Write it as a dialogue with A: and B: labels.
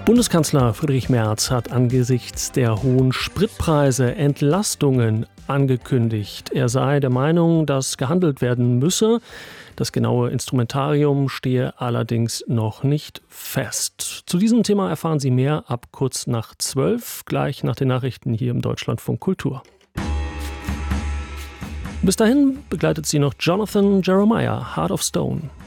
A: Bundeskanzler Friedrich Merz hat angesichts der hohen Spritpreise Entlastungen angekündigt. Er sei der Meinung, dass gehandelt werden müsse. Das genaue Instrumentarium stehe allerdings noch nicht fest. Zu diesem Thema erfahren Sie mehr ab kurz nach 12, gleich nach den Nachrichten hier im Deutschlandfunk Kultur. Bis dahin begleitet Sie noch Jonathan Jeremiah, Heart of Stone.